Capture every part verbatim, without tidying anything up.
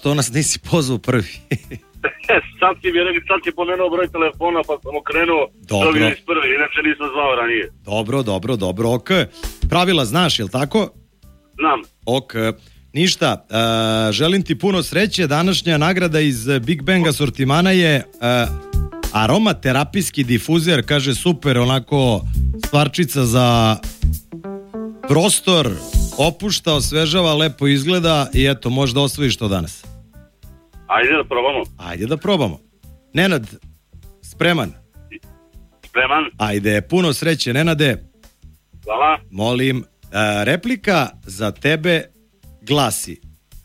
Zašto nas nisi pozvao prvi? Sad ti mi rekli, sad ti pomenuo broj telefona, pa sam okrenuo. Dobro. Iz prvi, inače nisam zvao ranije. Dobro, dobro, dobro, ok. Pravila znaš, jel tako? Znam. Ok. Ništa, uh, želim ti puno sreće. Današnja nagrada iz Big Bang asortimana je uh, aromaterapijski difuzer, kaže super, onako stvarčica za prostor, opušta, osvežava, lepo izgleda i eto, možda osvojiš to danas. Ajde da probamo. Ajde da probamo. Nenad, spreman? Spreman. Ajde, puno sreće, Nenade. Hvala. Molim, uh, replika za tebe glasi: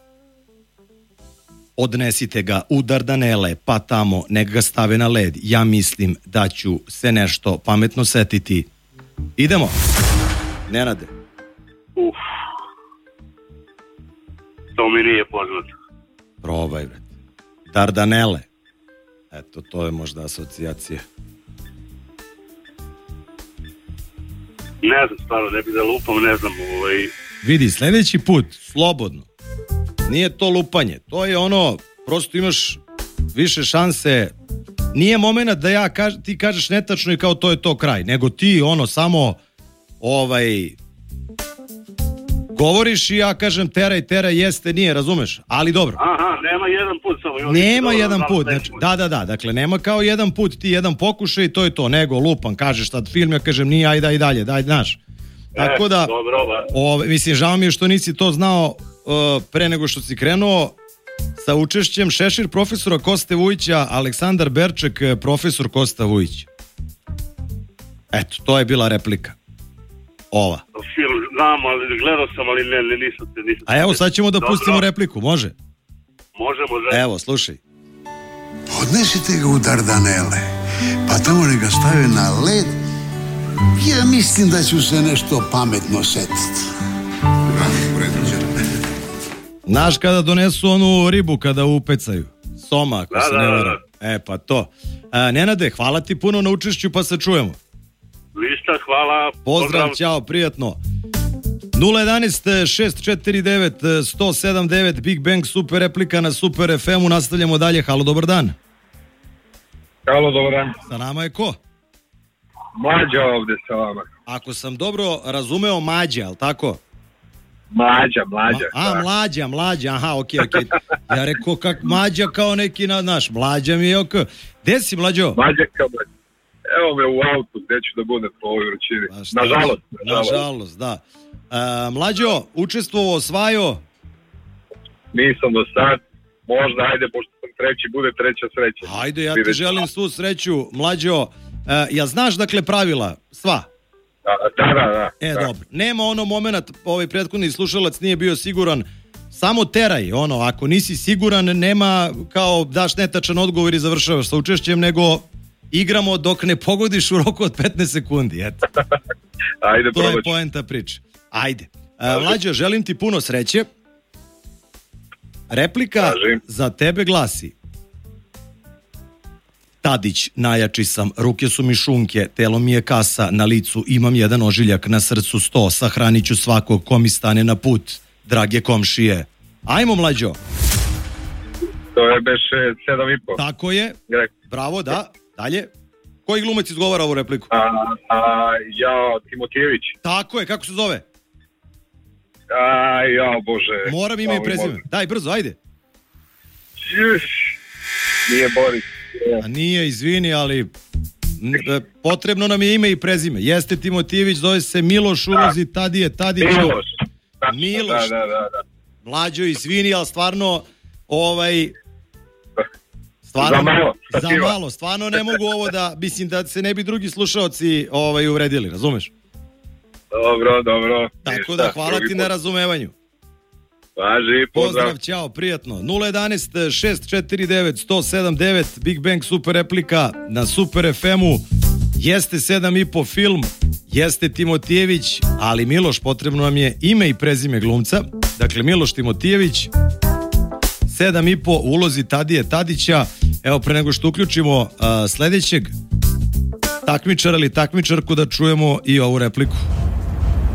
odnesite ga u Dardanele, pa tamo nek ga stave na led. Ja mislim da ću se nešto pametno setiti. Idemo. Nenade. Uf. To mi nije poznato. Probaj, bre. Dardanele. Eto, to je možda asocijacija. Ne znam, stvarno, ne bi da lupam, ne znam. Ovaj... Vidi, sljedeći put, slobodno. Nije to lupanje, to je ono, prosto imaš više šanse. Nije moment da ja kaž, ti kažeš netačno i kao to je to kraj, nego ti ono samo ovaj govoriš i ja kažem teraj, teraj, jeste, nije, razumeš? Ali dobro. Aha, nema jedan put samo. Nema jedan put, znači, da, da, da, dakle nema kao jedan put, ti jedan pokušaj i to je to, nego lupan, kažeš tad film, ja kažem nije, ajde, ajde dalje, daj, znaš. Tako da, o, mislim, žao mi je što nisi to znao uh, pre nego što si krenuo sa učešćem Šešir profesora Koste Vujića, Aleksandar Berček profesor Kosta Vujić. Eto, to je bila replika. Ova. Film znam, ali gledao sam, ali ne, ne nisam se... Nisam A evo, sad ćemo da Dobro. pustimo repliku, može? Može, može. Evo, slušaj. Odnesite ga u Dardanele, pa tamo ne ga stave na led. Ja mislim da ću se nešto pametno setiti. Znaš kada donesu onu ribu kada upecaju? Soma, ako da, se da, ne da, varam. E, pa to. A, Nenade, hvala ti puno na učešću, pa se čujemo. Lišta, hvala. Pozdrav, ćao, prijatno. nula jedanaest šest četiri devet sto sedam devet Big Bang, super replika na Super ef emu. Nastavljamo dalje. Halo, dobar dan. Halo, dobar dan. Sa nama je ko? Mlađa ovde sa vama. Ako sam dobro razumeo, Mađa, ali tako? Mlađa, mlađa. Ma, a, mlađa, mlađa, aha, okej, okay, okej. Okay. Ja rekao kak Mađa kao neki na naš. Mlađa mi je ok. Gde si, Mlađo? Mlađa kao mlađa. Evo me u autu, gde ću da budem po ovoj vrućini. Nažalost. Nažalost, nažalost, da. Uh, Mlađo, učestvovao, osvajao? Nisam do sad. Možda, ajde, pošto sam treći, bude treća sreća. Ajde, ja ti želim svu sreću, Mlađo. Uh, ja znaš, dakle, pravila? Sva? Da, da, da. E, da. dobro. Nema ono moment, ovaj prethodni slušalac nije bio siguran. Samo teraj, ono, ako nisi siguran, nema kao daš netačan odgovor i završavaš sa učešćem, nego igramo dok ne pogodiš u roku od petnaest sekundi, eto. Ajde, to je poenta priče. Ajde. Uh, Mlađo, želim ti puno sreće. Replika Kažim. za tebe glasi: Tadić, najjači sam, ruke su mi šunke, telo mi je kasa, na licu imam jedan ožiljak, na srcu sto, sahranit ću svakog ko mi stane na put, drage komšije. Ajmo, Mlađo. To je beše sedam i po. Tako je. Bravo, da. Dalje. Koji glumac izgovara ovu repliku? A, a, ja, Timotijević. Tako je, kako se zove? A, ja, Bože. Moram ime i prezime. Daj, brzo, ajde. Juš. Nije Boris. A nije, izvini, ali potrebno nam je ime i prezime. Jeste Timotijević, zove se Miloš Ulozi, Tadije, Tadić. Miloš. Miloš. Da, da, da, da. Mlađo, izvini, ali stvarno, ovaj... Stvarno, za malo. Za malo, stvarno ne mogu ovo da, mislim da se ne bi drugi slušaoci ovaj, uvredili, razumeš? Dobro, dobro. Tako Ništa, da, hvala ti na razumevanju. Važi, pozdrav. Pozdrav, ćao, prijatno. nula jedanaest šest četiri devet sto sedam devet Big Bang super replika na Super ef emu. Jeste sedam i po film, jeste Timotijević, ali Miloš, potrebno nam je ime i prezime glumca. Dakle, Miloš Timotijević, sedam i po u ulozi Tadije Tadića. Evo, pre nego što uključimo uh, sledećeg takmičara ili takmičarku, da čujemo i ovu repliku.